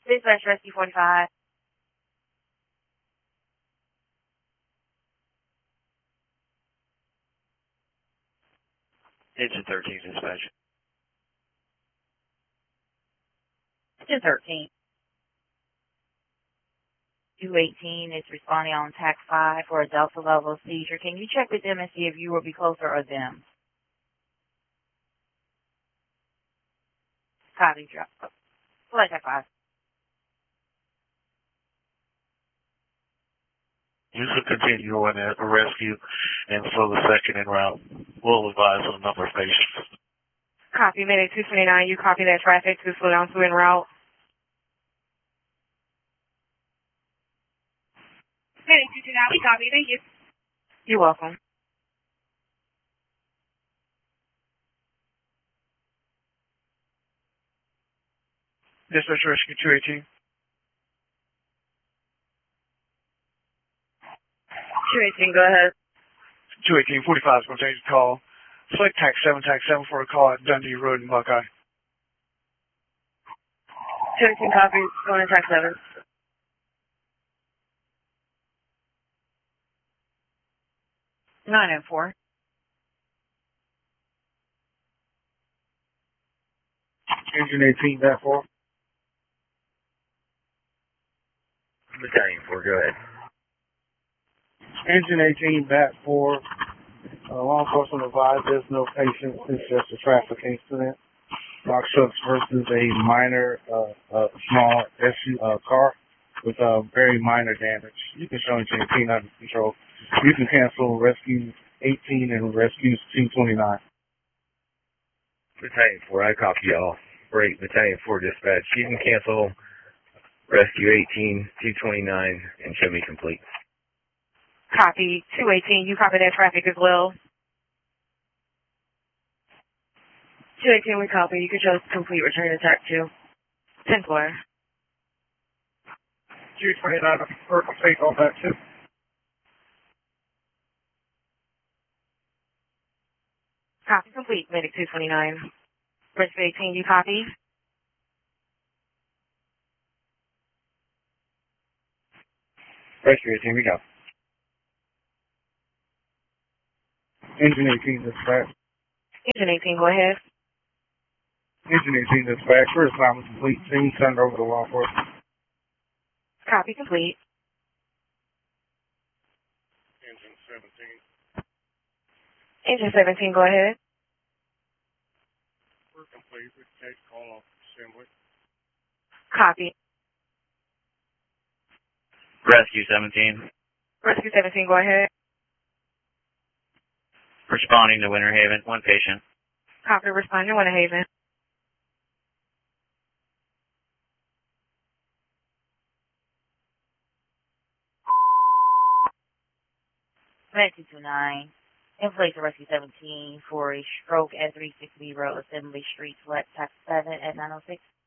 Dispatch Rescue 45. Engine 13, dispatch. Engine 13. 218 is responding on TAC 5 for a Delta level seizure. Can you check with them and see if you will be closer or them? Copy, drop. Flight TAC 5. You should continue on a rescue and for the second en route. We'll advise on the number of patients. Copy, Medic 229. You copy that traffic to slow down to en route. Medic 229, we copy. Thank you. You're welcome. Dispatch Rescue 218. 218, go ahead. 218, 45 is going to take the call. Select TAC 7 for a call at Dundee Road in Buckeye. 218 copy, going to TAC 7. Nine and 4. Engine 18, that 4. Battalion 4, go ahead. Engine 18, bat 4. Law enforcement advised there's no patient. It's just a traffic incident. Box trucks versus a minor, small SUV car with very minor damage. You can show engine 18 under control. You can cancel rescue 18 and rescue 229. Battalion 4, I copy y'all. Great, Battalion 4 dispatch. You can cancel rescue 18, 229, and show me complete. Copy, 218, you copy that traffic as well. 218, we copy. You can show us complete return to TAC 2. 10 square. 229, take on that too. Copy complete, Medic 229. Rescue 18, you copy? Rescue 18, we go. Engine 18, dispatch. Engine 18, go ahead. Engine 18, dispatch. First assignment complete. Scene turned over to law enforcement. Copy complete. Engine 17. Engine 17, go ahead. We're complete. We can take call off assembly. Copy. Rescue 17. Rescue 17, go ahead. Responding to Winter Haven, one patient. Copy, responding to Winter Haven. Medic 229. In place of Rescue 17 for a stroke at 360 Road Assembly Street, select TAC 7 at 906.